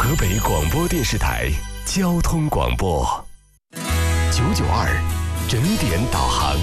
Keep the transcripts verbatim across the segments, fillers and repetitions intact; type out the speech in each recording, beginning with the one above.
河北广播电视台交通广播九九二整点导航。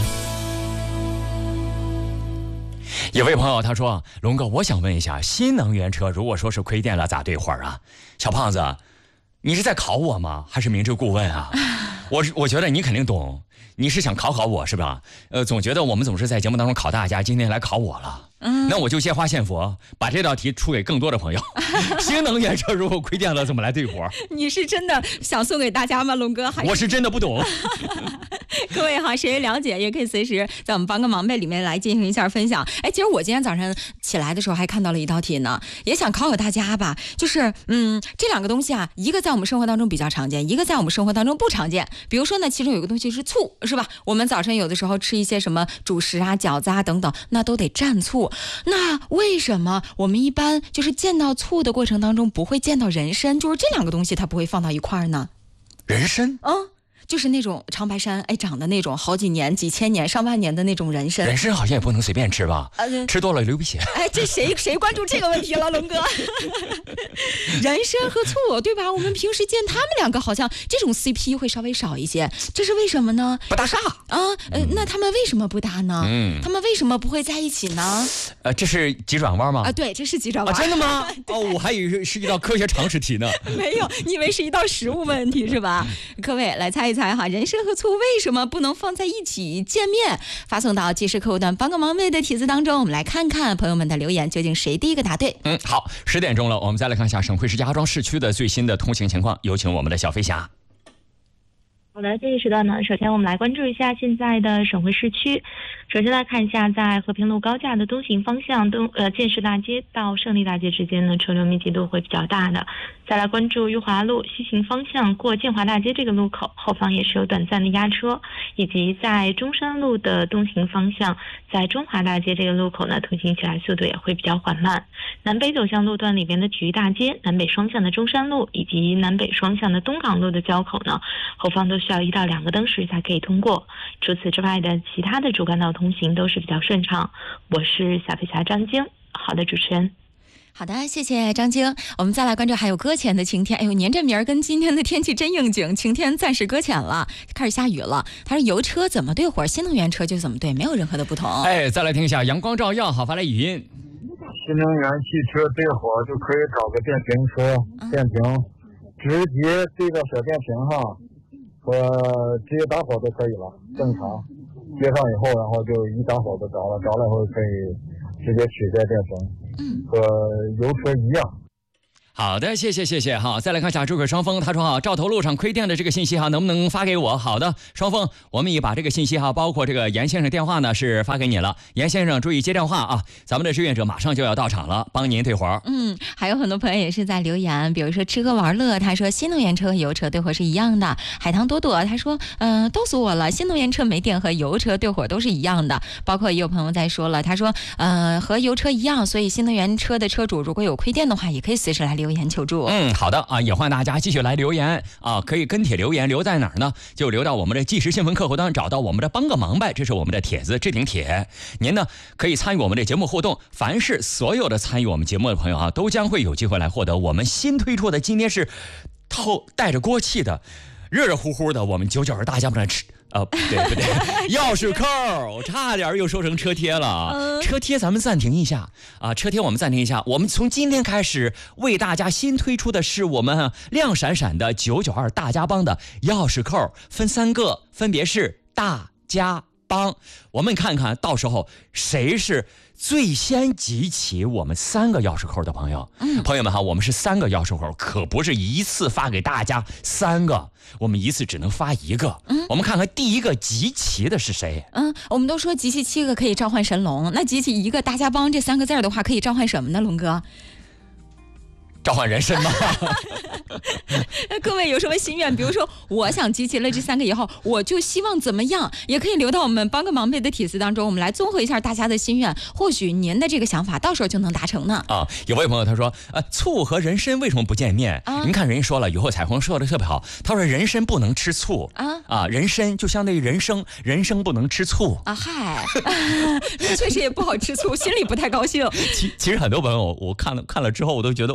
有位朋友他说，龙哥，我想问一下，新能源车如果说是亏电了咋兑换啊？小胖子，你是在考我吗？还是明知故问啊？我我觉得你肯定懂，你是想考考我是吧？呃，总觉得我们总是在节目当中考大家，今天来考我了。嗯，那我就借花献佛，把这道题出给更多的朋友。新能源车如果亏电了，怎么来兑活？ 你是真的想送给大家吗，龙哥？还是我是真的不懂。 各位哈，谁了解也可以随时在我们帮个忙呗里面来进行一下分享。哎，其实我今天早上起来的时候还看到了一道题呢，也想考考大家吧。就是嗯，这两个东西啊，一个在我们生活当中比较常见，一个在我们生活当中不常见。比如说呢，其中有一个东西是醋，是吧？我们早晨有的时候吃一些什么主食啊、饺子啊等等，那都得蘸醋。那为什么我们一般就是见到醋的过程当中不会见到人参？就是这两个东西它不会放到一块儿呢？ 人参？ 嗯。就是那种长白山，哎，长的那种好几年、几千年、上万年的那种人参。 人参好像也不能随便吃吧？呃、吃多了流鼻血。 哎，这谁谁关注这个问题了，龙哥？人参和醋，对吧？我们平时见他们两个好像这种 C P 会稍微少一些，这是为什么呢？ 不搭嘎啊！呃，那他们为什么不搭呢？嗯，他们为什么不会在一起呢？ 呃，这是急转弯吗？ 啊，对，这是急转弯。 啊，真的吗？哦，我还以为是一道科学常识题呢。 没有，你以为是一道实物问题是吧？各位来猜一猜哈，人参和醋为什么不能放在一起见面？发送到即时客户端帮个忙妹的帖子当中，我们来看看朋友们的留言，究竟谁第一个答对。 嗯，好，十点钟了，我们再来看一下省会石家庄市区的最新的通行情况，有请我们的小飞侠。 好的，这个时段呢，首先我们来关注一下现在的省会市区。首先来看一下，在和平路高架的东行方向，东呃建设大街到胜利大街之间呢，车流密集度会比较大的。再来关注裕华路西行方向过建华大街这个路口，后方也是有短暂的压车，以及在中山路的东行方向，在中华大街这个路口呢，通行起来速度也会比较缓慢。南北走向路段里边的体育大街、南北双向的中山路以及南北双向的东港路的交口呢，后方都需要一到两个灯时才可以通过。除此之外的其他的主干道通行都是比较顺畅。我是小飞侠张晶。好的，主持人。 好的，谢谢张晶。我们再来关注还有搁浅的晴天。哎呦，您这名儿跟今天的天气真应景，晴天暂时搁浅了，开始下雨了。他说油车怎么兑活，新能源车就怎么兑，没有任何的不同。 哎，再来听一下阳光照耀，好，发来语音。 新能源汽车兑火就可以找个电瓶车，电瓶直接对到小电瓶上，呃，直接打火就可以了，正常。接上以后，然后就一打火就着了，着了以后可以直接取代电瓶，和油车一样。 好的，谢谢谢谢哈。再来看一下诸葛双峰，他说哈，赵头路上亏电的这个信息哈，能不能发给我？好的，双峰，我们也把这个信息哈，包括这个严先生电话呢是发给你了。严先生注意接电话啊，咱们的志愿者马上就要到场了，帮您兑活。 嗯，还有很多朋友也是在留言，比如说吃喝玩乐，他说新能源车和油车兑活是一样的。海棠朵朵他说，嗯、呃，逗死我了，新能源车没电和油车兑活都是一样的。包括也有朋友在说了，他说，呃，和油车一样，所以新能源车的车主如果有亏电的话，也可以随时来留言求助。 嗯，好的啊，也欢迎大家继续来留言啊，可以跟帖留言，留在哪儿呢？就留到我们的即时新闻客户端，找到我们的帮个忙呗，这是我们的帖子置顶帖。您呢可以参与我们的节目互动，凡是所有的参与我们节目的朋友啊，都将会有机会来获得我们新推出的，今天是透带着锅气的、热热乎乎的，我们九九二大家们来吃。呃，对不对？钥匙扣，差点又说成车贴了。嗯、车贴咱们暂停一下啊，车贴我们暂停一下。我们从今天开始为大家新推出的是我们亮闪闪的九九二大家帮的钥匙扣，分三个，分别是大家帮。我们看看到时候谁是最先集齐我们三个钥匙扣的朋友。嗯，朋友们哈，我们是三个钥匙扣，可不是一次发给大家三个，我们一次只能发一个。嗯，我们看看第一个集齐的是谁。 嗯，我们都说集齐七个可以召唤神龙，那集齐一个大家帮这三个字的话，可以召唤什么呢？龙哥？ 召唤人参吗？ 各位有什么心愿？比如说我想集齐了这三个以后，我就希望怎么样，也可以留到我们帮个忙呗的帖子当中，我们来综合一下大家的心愿，或许您的这个想法到时候就能达成呢。 啊，有位朋友他说，呃，醋和人参为什么不见面？啊、您看人家说了，雨后彩虹说的特别好，他说人参不能吃醋啊啊，人参就相当于人参，人参不能吃醋啊。嗨，那确实也不好吃醋，心里不太高兴。 其其实很多朋友我看了看了之后，我都觉得哇，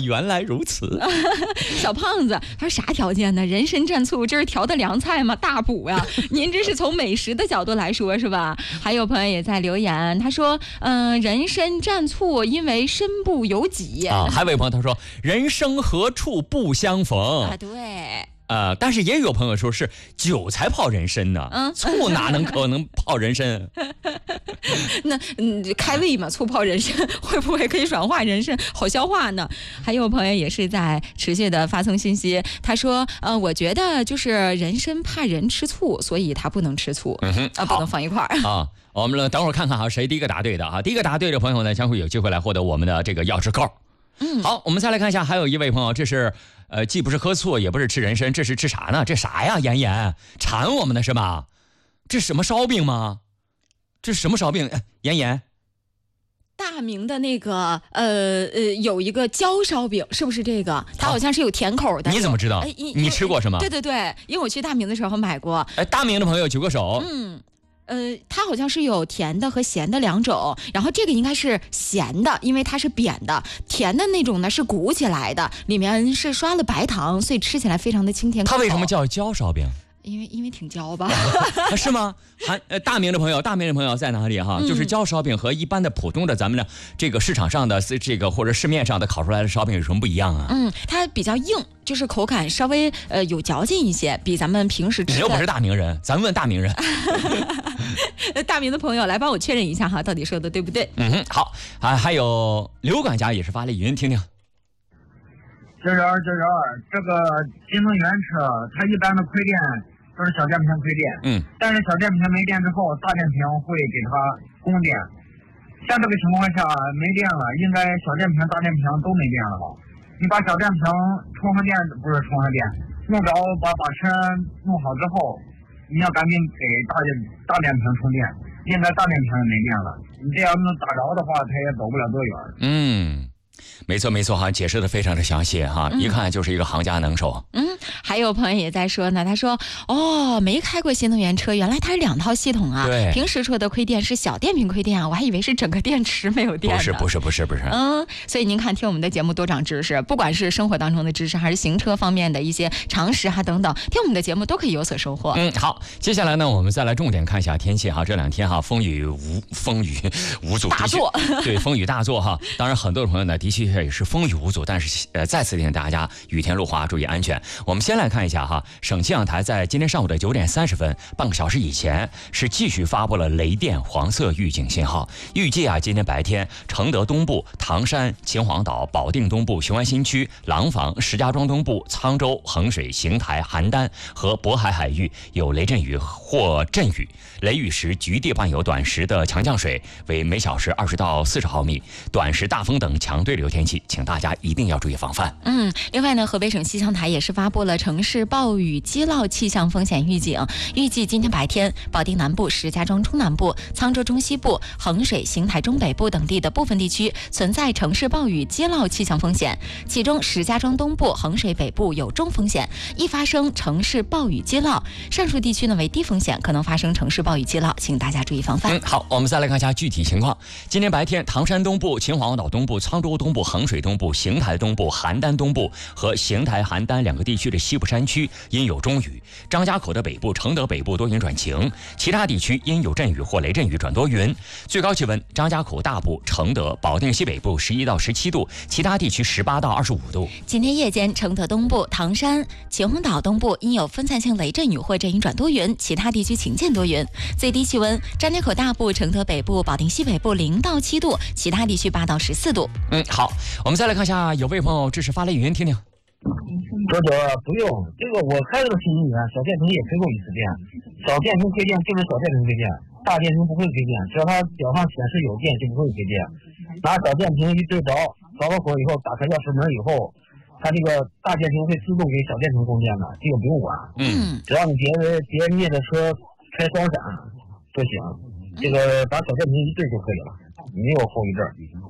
原来如此。 小胖子他说啥条件呢？人参蘸醋，这是调的凉菜吗？大补呀！您这是从美食的角度来说是吧？还有朋友也在留言，他说，嗯、呃，人参蘸醋，因为身不由己啊。还有一位朋友他说，人生何处不相逢啊？对。 呃，但是也有朋友说是酒才泡人参呢，嗯，醋哪能可能泡人参？ 那嗯，开胃嘛，醋泡人参会不会可以软化人参，好消化呢？还有朋友也是在持续的发送信息，他说，呃，我觉得就是人参怕人吃醋，所以他不能吃醋， 嗯哼， 啊，不能放一块儿啊。我们呢，等会儿看看哈，谁第一个答对的啊？第一个答对的朋友呢，将会有机会来获得我们的这个钥匙扣。 嗯， 好，我们再来看一下，还有一位朋友，这是呃，既不是喝醋，也不是吃人参，这是吃啥呢？这啥呀？妍妍馋我们的是吧？这什么烧饼吗？这是什么烧饼？妍妍， 大明的那个呃呃，有一个焦烧饼，是不是这个？它好像是有甜口的。 你怎么知道？ 哎， 你吃过是吗？ 对对对，因为我去大明的时候买过。 哎，大明的朋友举个手。 嗯。呃，它好像是有甜的和咸的两种，然后这个应该是咸的，因为它是扁的；甜的那种呢是鼓起来的，里面是刷了白糖，所以吃起来非常的清甜可口。 它为什么叫焦烧饼？ 因为因为挺焦吧？ 啊、是吗？还呃，大明的朋友，大明的朋友在哪里哈？嗯、就是焦烧饼和一般的普通的咱们的这个市场上的这个或者市面上的烤出来的烧饼有什么不一样啊？ 嗯，它比较硬，就是口感稍微呃有嚼劲一些，比咱们平时吃的。 你又不是大明人，咱问大明人。 大明的朋友来帮我确认一下哈，到底说的对不对？ 嗯哼，好啊，还有刘管家也是发了语音，听听。 九九二九九二，这个新能源车它一般的亏电都是小电瓶亏电， 嗯， 但是小电瓶没电之后，大电瓶会给它供电。像这个情况下没电了，应该小电瓶、大电瓶都没电了吧？你把小电瓶充上电，不是充上电，弄着把把车弄好之后，你要赶紧给大电大电瓶充电，应该大电瓶也没电了。你这样能打着的话，它也走不了多远。 嗯。没错没错哈，解释的非常的详细哈，嗯、一看就是一个行家能手。 嗯，还有朋友也在说呢，他说哦，没开过新能源车，原来它是两套系统啊。 对， 平时说的亏电是小电瓶亏电啊，我还以为是整个电池没有电呢。 不是不是不是不是。 嗯，所以您看听我们的节目多长知识，不管是生活当中的知识，还是行车方面的一些常识哈等等，听我们的节目都可以有所收获。 嗯，好，接下来呢，我们再来重点看一下天气哈，这两天哈风雨无风雨无阻大作， 对，风雨大作哈。当然，很多的朋友呢，的确也是风雨无阻，但是呃，再次提醒大家雨天路滑，注意安全。我们先来看一下哈，省气象台在今天上午的九点三十分，半个小时以前是继续发布了雷电黄色预警信号。预计啊，今天白天承德东部、唐山、秦皇岛、保定东部、雄安新区、廊坊、石家庄东部、沧州、衡水、邢台、邯郸和渤海海域有雷阵雨或阵雨，雷雨时局地伴有短时的强降水，为每小时二十到四十毫米，短时大风等强对流天气，请大家一定要注意防范。 嗯，另外呢，河北省气象台也是发布了城市暴雨激涝气象风险预警，预计今天白天，保定南部、石家庄中南部、沧州中西部、衡水、邢台中北部等地的部分地区存在城市暴雨激涝气象风险，其中石家庄东部、衡水北部有中风险，易发生城市暴雨激涝；上述地区呢为低风险，可能发生城市暴雨激涝，请大家注意防范。 嗯，好，我们再来看一下具体情况。今天白天，唐山东部、秦皇岛东部、沧州东部、衡水东部、邢台东部、邯郸东部和邢台、邯郸两个地区的西部山区因有中雨，张家口的北部、承德北部多云转晴，其他地区因有阵雨或雷阵雨转多云。最高气温，张家口大部、承德、保定西北部十一到十七度，其他地区十八到二十五度。 今天夜间，承德东部、唐山、秦皇岛东部因有分散性雷阵雨或阵雨转多云，其他地区晴见多云。最低气温，张家口大部、承德北部、保定西北部零到七度，其他地区八到十四度。 嗯，好，我们再来看一下，有位朋友这是发来语音听听。 这个不用，这个我开这个新能源小电瓶也亏过一次电，小电瓶亏电就是小电瓶亏电，大电瓶不会亏电，只要它表上显示有电就不会亏电。拿小电瓶一对着，着了火以后打开钥匙门以后，它这个大电瓶会自动给小电瓶供电的，这个不用管。 嗯， 只要你别人别人家的车开双闪就行，这个把小电瓶一对就可以了，没有后遗症。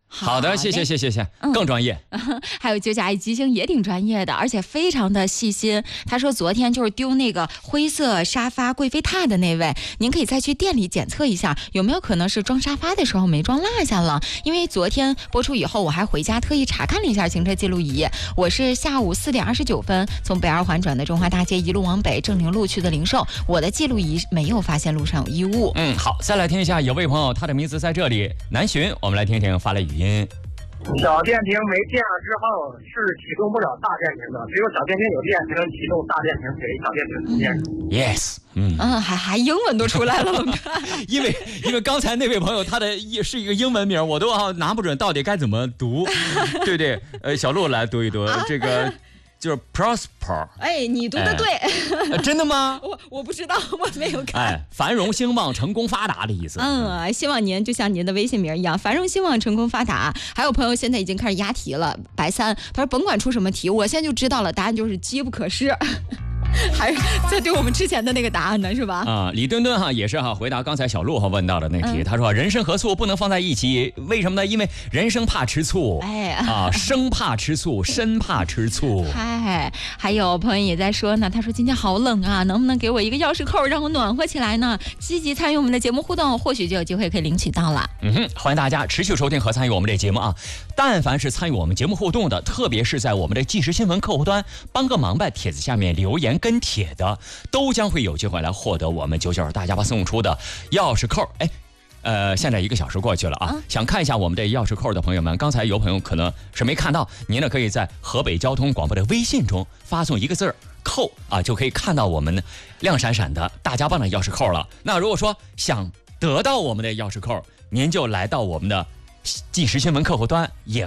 好的，谢谢谢谢谢谢，更专业。 还有就甲乙机星也挺专业的，而且非常的细心。他说昨天就是丢那个灰色沙发贵妃榻的那位，您可以再去店里检测一下，有没有可能是装沙发的时候没装落下了？因为昨天播出以后，我还回家特意查看了一下行车记录仪，我是下午四点二十九分从北二环转的中华大街，一路往北正宁路去的零售，我的记录仪没有发现路上有异物。 嗯，好，再来听一下，有位朋友他的名字在这里，南浔，我们来听听发来语音。 小电瓶没电了之后是启动不了大电瓶的，只有小电瓶有电才能启动大电瓶，给小电瓶充电。 Yes， 嗯嗯，还还英文都出来了， 因为因为刚才那位朋友他的是一个英文名，我都啊拿不准到底该怎么读，对不对？呃，小鹿来读一读、啊、这个。就是 prosper， 哎，你读的对、 哎，真的吗？ 我我不知道，我没有看。 哎，繁荣兴旺、成功发达的意思。 嗯，希望您就像您的微信名一样，繁荣兴旺、成功发达。还有朋友现在已经开始押题了，白三他说甭管出什么题，我现在就知道了，答案就是机不可失。还是在对我们之前的那个答案呢，是吧？ 啊，李墩墩哈也是哈回答刚才小鹿哈问到的那题，嗯、他说人参和醋不能放在一起，为什么呢？因为人参怕吃醋，哎啊，生怕吃醋，参怕吃醋。 嗨，还有朋友也在说呢，他说今天好冷啊，能不能给我一个钥匙扣让我暖和起来呢？积极参与我们的节目互动，或许就有机会可以领取到了。 嗯哼，欢迎大家持续收听和参与我们这节目啊！但凡是参与我们节目互动的，特别是在我们的即时新闻客户端帮个忙呗帖子下面留言跟帖的，都将会有机会来获得我们九九二大家吧送出的钥匙扣。哎，呃，现在一个小时过去了啊，嗯、想看一下我们这钥匙扣的朋友们，刚才有朋友可能是没看到，您呢可以在河北交通广播的微信中发送一个字儿扣啊，就可以看到我们亮闪闪的大家帮的钥匙扣了。那如果说想得到我们的钥匙扣，您就来到我们的即时新闻客户端也